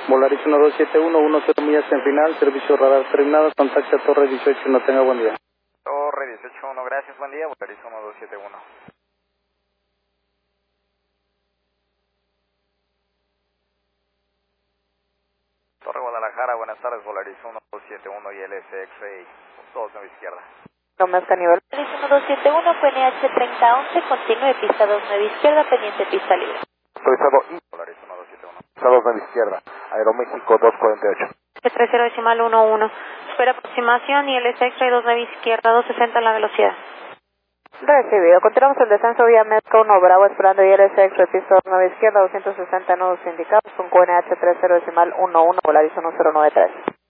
Volaris 1271, 10 millas en final, servicio radar terminado, contacte a Torre 18, no tenga buen día. Torre 18-1, gracias, buen día, Volaris 1271. Torre Guadalajara, buenas tardes, Volaris 1271 y LSX-ray, 29 izquierda. Tomás Caníbal. Volaris 1271, PNH 3011, continúe pista 29 izquierda, pendiente pista libre. Autorizado y Volaris 1271. Pista 29 izquierda, Aeroméxico 248. 30 decimal 11. Espera aproximación y LSX-ray 29 izquierda, 260 en la velocidad. Recibido. Continuamos el descenso vía Metro 1 Bravo esperando ILSX, pista 9 izquierda, 260 nudos indicados con QNH 30 decimal 11, Volaris 1093.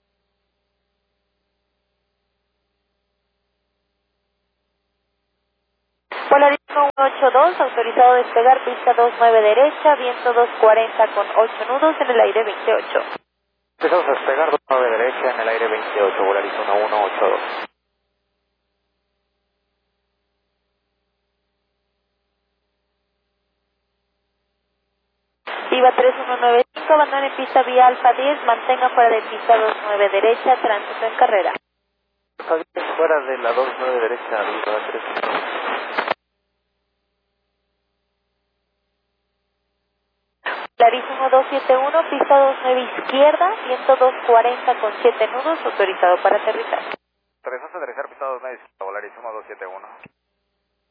Volaris 182, autorizado a despegar, pista 29 derecha, viento 240 con 8 nudos en el aire 28. Empezamos a despegar 29 derecha en el aire 28, Volaris 1182. Viva 3195, abandone pista vía Alfa 10, mantenga fuera de pista 29 derecha, tránsito en carrera. Fuera de la 29 derecha, Viva 3. Volaris 1271, pista 29 izquierda, viento 240 con 7 nudos, autorizado para aterrizar. Autorizaste a aterrizar pista 29 izquierda, Volaris 1271.